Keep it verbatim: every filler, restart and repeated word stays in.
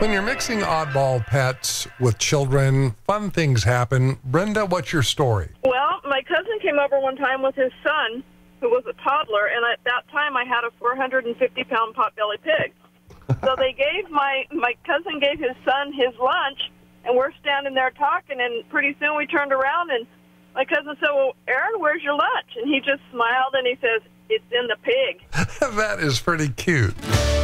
When you're mixing oddball pets with children, fun things happen. Brenda, what's your story? Well, my cousin came over one time with his son, who was a toddler, and at that time I had a four hundred fifty pound potbelly pig. So they gave my, my cousin gave his son his lunch, and we're standing there talking, and pretty soon we turned around, and my cousin said, well, Aaron, where's your lunch? And he just smiled, and he says, it's in the pig. That is pretty cute.